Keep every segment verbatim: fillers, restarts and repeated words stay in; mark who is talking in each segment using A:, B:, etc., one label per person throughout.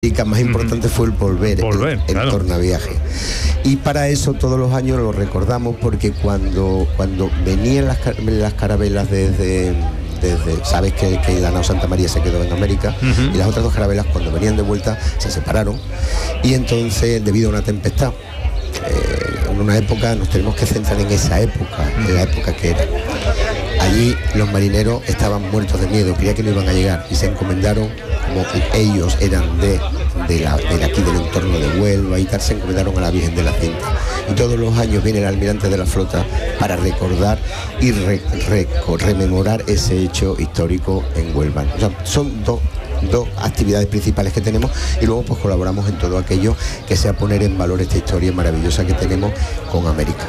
A: más importante fue el volver,
B: volver
A: el, el
B: claro.
A: tornaviaje. Y para eso todos los años lo recordamos, porque cuando, cuando venían las, las carabelas desde, desde sabes que, que la nao Santa María se quedó en América, uh-huh. y las otras dos carabelas cuando venían de vuelta se separaron, y entonces debido a una tempestad, eh, en una época nos tenemos que centrar en esa época, en la época que era. Allí los marineros estaban muertos de miedo, creían que no iban a llegar y se encomendaron, como ellos eran de, de, la, de aquí del entorno de Huelva y tal, se encomendaron a la Virgen de la Cinta. Y todos los años viene el almirante de la flota para recordar y re, re, rememorar ese hecho histórico en Huelva. O sea, son dos dos actividades principales que tenemos, y luego pues colaboramos en todo aquello que sea poner en valor esta historia maravillosa que tenemos con América.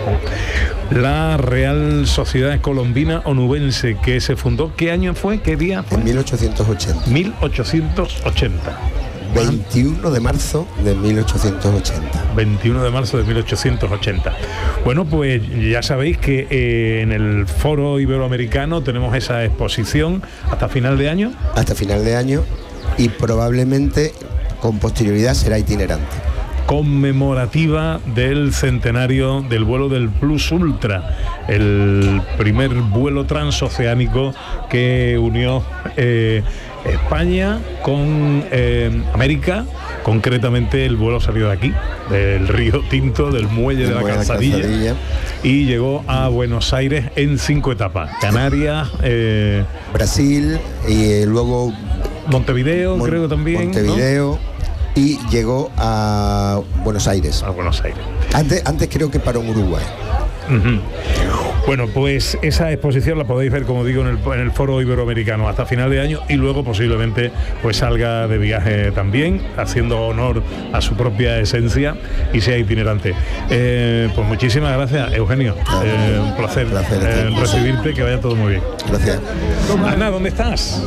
B: La Real Sociedad Colombina Onubense, que se fundó, ¿qué año fue? ¿Qué día fue?
A: En mil ochocientos ochenta.
B: mil ochocientos ochenta.
A: veintiuno de marzo de mil ochocientos ochenta.
B: veintiuno de marzo de mil ochocientos ochenta. Bueno, pues ya sabéis que eh, en el Foro Iberoamericano tenemos esa exposición hasta final de año.
A: Hasta final de año, y probablemente con posterioridad será itinerante.
B: Conmemorativa del centenario del vuelo del Plus Ultra, el primer vuelo transoceánico que unió eh, España con eh, América. Concretamente el vuelo salió de aquí, del Río Tinto, del muelle de la Calzadilla, y llegó a Buenos Aires en cinco etapas: Canarias, eh,
A: Brasil, y eh, luego
B: Montevideo, Mon- creo también
A: Montevideo, ¿no? Y llegó a Buenos Aires.
B: A Buenos Aires.
A: Antes, antes creo que paró en Uruguay.
B: Uh-huh. Bueno, pues esa exposición la podéis ver, como digo, en el, en el Foro Iberoamericano hasta final de año, y luego posiblemente pues salga de viaje también, haciendo honor a su propia esencia y sea itinerante. Eh, pues muchísimas gracias, Eugenio. Eh, un placer, placer eh, recibirte, que vaya todo muy bien.
A: Gracias.
B: Ana, ¿dónde estás?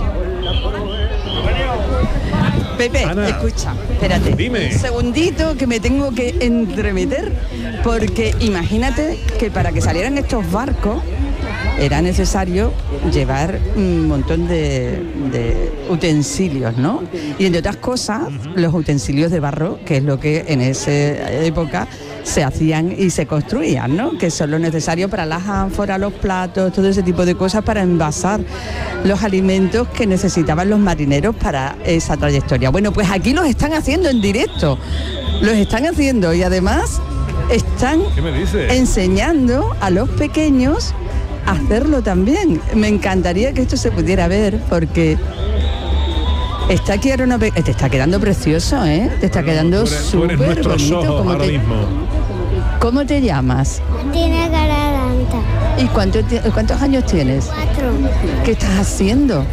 C: Pepe,
B: Ana,
C: escucha, espérate.
B: Dime.
C: Un segundito que me tengo que entremeter, porque imagínate que para que salieran estos barcos era necesario llevar un montón de, de utensilios, ¿no? Y entre otras cosas, uh-huh. los utensilios de barro, que es lo que en esa época se hacían y se construían, ¿no? Que son lo necesario para las ánforas, los platos, todo ese tipo de cosas para envasar los alimentos que necesitaban los marineros para esa trayectoria. Bueno, pues aquí los están haciendo en directo, los están haciendo, y además están
B: ¿Qué me dices?
C: enseñando a los pequeños a hacerlo también. Me encantaría que esto se pudiera ver, porque está aquí ahora una pe- te está quedando precioso, ¿eh? Te está
B: bueno,
C: quedando súper bonito.
B: ¿Cómo
C: te,
B: mismo.
C: ¿Cómo te llamas?
D: Tiene Garaganta.
C: ¿Y cuánto, cuántos años tienes?
D: Cuatro.
C: ¿Qué estás haciendo?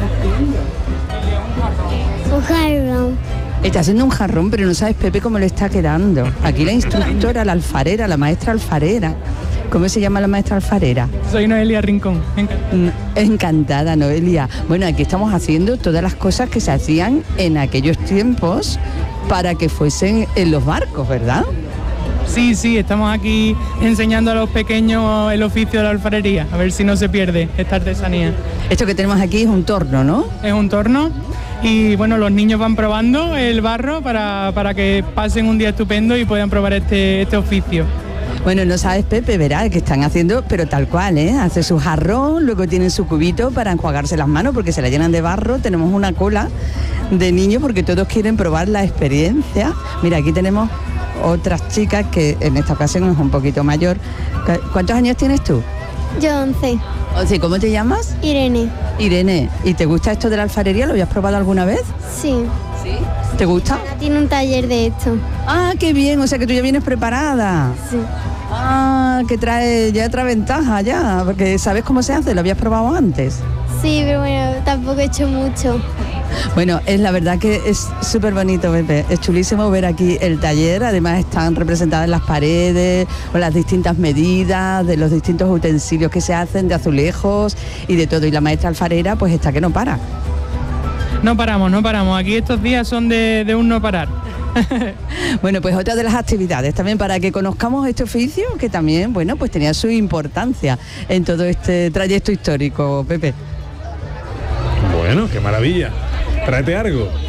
D: Un jarrón.
C: Está haciendo un jarrón, pero no sabes, Pepe, cómo le está quedando. Aquí la instructora, la alfarera, la maestra alfarera. ¿Cómo se llama la maestra alfarera?
E: Soy Noelia Rincón.
C: Encantada. Encantada, Noelia. Bueno, aquí estamos haciendo todas las cosas que se hacían en aquellos tiempos para que fuesen en los barcos, ¿verdad?
E: Sí, sí, estamos aquí enseñando a los pequeños el oficio de la alfarería, a ver si no se pierde esta artesanía.
C: Esto que tenemos aquí es un torno, ¿no?
E: Es un torno, y bueno, los niños van probando el barro para, para que pasen un día estupendo y puedan probar este, este oficio.
C: Bueno, no sabes, Pepe, verás que están haciendo, pero tal cual, ¿eh? Hace su jarrón, luego tienen su cubito para enjuagarse las manos porque se la llenan de barro. Tenemos una cola de niños porque todos quieren probar la experiencia. Mira, aquí tenemos otras chicas que en esta ocasión es un poquito mayor. ¿Cuántos años tienes tú?
D: Yo once.
C: once. ¿Cómo te llamas?
D: Irene.
C: Irene. ¿Y te gusta esto de la alfarería? ¿Lo habías probado alguna vez?
D: Sí.
C: ¿Sí? ¿Te gusta?
D: Tiene un taller de esto.
C: Ah, qué bien, o sea que tú ya vienes preparada.
D: Sí.
C: Ah, que trae ya otra ventaja ya, porque ¿sabes cómo se hace? ¿Lo habías probado antes?
D: Sí, pero bueno, tampoco he hecho mucho.
C: Bueno, es la verdad que es súper bonito, Pepe. Es chulísimo ver aquí el taller. Además están representadas las paredes con las distintas medidas de los distintos utensilios que se hacen, de azulejos y de todo. Y la maestra alfarera pues está que no para.
E: No paramos, no paramos. Aquí estos días son de, de un no parar.
C: Bueno, pues otra de las actividades también para que conozcamos este oficio, que también, bueno, pues tenía su importancia en todo este trayecto histórico, Pepe.
B: Bueno, qué maravilla. Tráete algo.